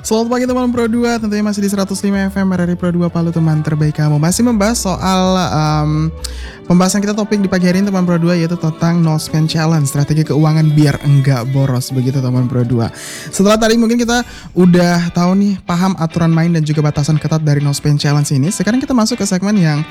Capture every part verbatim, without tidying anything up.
Selamat pagi teman Pro dua, tentunya masih di seratus lima F M R R I Pro dua Palu, teman terbaik kamu. Masih membahas soal um, pembahasan kita, topik di pagi hari ini teman Pro dua, yaitu tentang no spend challenge, strategi keuangan biar enggak boros, begitu teman Pro dua. Setelah tadi mungkin kita udah tahu nih, paham aturan main dan juga batasan ketat dari no spend challenge ini. Sekarang kita masuk ke segmen yang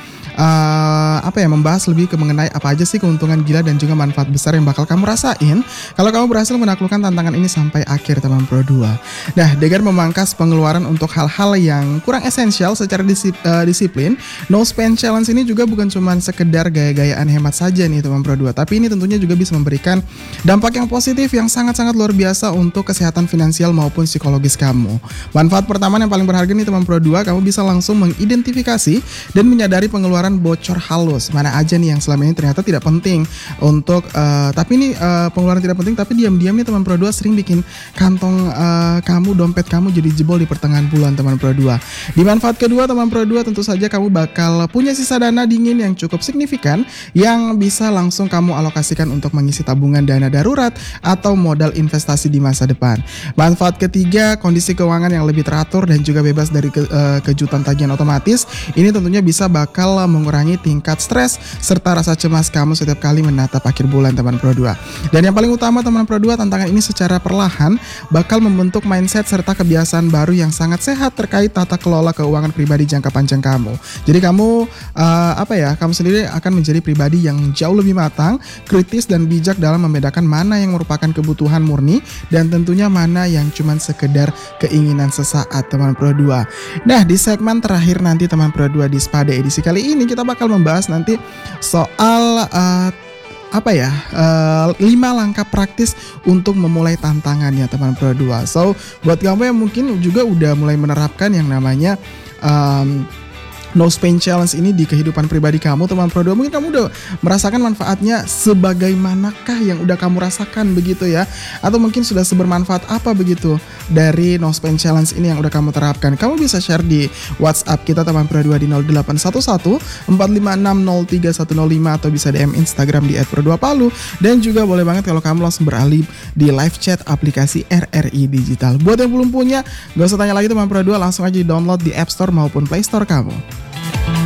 uh, apa ya, membahas lebih ke mengenai apa aja sih keuntungan gila dan juga manfaat besar yang bakal kamu rasain kalau kamu berhasil menaklukkan tantangan ini sampai akhir teman Pro dua. Nah, dengan memangkas pengeluaran untuk hal-hal yang kurang esensial secara disip, uh, disiplin, no spend challenge ini juga bukan cuma sekedar gaya-gayaan hemat saja nih teman Pro dua, tapi ini tentunya juga bisa memberikan dampak yang positif yang sangat-sangat luar biasa untuk kesehatan finansial maupun psikologis kamu. Manfaat pertama yang paling berharga nih teman Pro dua, kamu bisa langsung mengidentifikasi dan menyadari pengeluaran bocor halus. Mana aja nih yang selama ini ternyata tidak penting untuk uh, tapi ini uh, pengeluaran tidak penting tapi diam-diam nih teman Pro dua sering bikin kantong uh, kamu, dompet kamu jadi jebol di pertengahan bulan teman Pro dua. Di manfaat kedua teman Pro dua, tentu saja kamu bakal punya sisa dana dingin yang cukup signifikan yang bisa langsung kamu alokasikan untuk mengisi tabungan dana darurat atau modal investasi di masa depan. Manfaat ketiga, kondisi keuangan yang lebih teratur dan juga bebas dari ke, uh, kejutan tagihan otomatis. Ini tentunya bisa bakal mengurangi tingkat stres serta rasa cemas kamu setiap kali menatap akhir bulan teman Pro dua. Dan yang paling utama teman Pro dua, tantangan ini secara perlahan bakal membentuk mindset serta kebiasaan baru yang sangat sehat terkait tata kelola keuangan pribadi jangka panjang kamu. Jadi kamu uh, apa ya, kamu sendiri akan menjadi pribadi yang jauh lebih matang, kritis dan bijak dalam membedakan mana yang merupakan kebutuhan murni dan tentunya mana yang cuman sekedar keinginan sesaat teman Pro dua. Nah, di segmen terakhir nanti teman Pro dua di Spada edisi kali ini kita bakal membahas nanti soal uh, apa ya, uh, lima langkah praktis untuk memulai tantangannya teman Pro dua. So, buat kamu yang mungkin juga udah mulai menerapkan yang namanya um, no spend challenge ini di kehidupan pribadi kamu teman Pro dua, mungkin kamu udah merasakan manfaatnya sebagaimanakah yang udah kamu rasakan begitu ya, atau mungkin sudah sebermanfaat apa begitu dari no spend challenge ini yang udah kamu terapkan. Kamu bisa share di WhatsApp kita teman Pro dua di nol delapan satu satu empat lima enam nol tiga satu nol lima atau bisa D M Instagram di et pro dua palu, dan juga boleh banget kalau kamu langsung beralih di live chat aplikasi R R I Digital. Buat yang belum punya, gak usah tanya lagi teman Pro dua, langsung aja di download di App Store maupun Play Store kamu.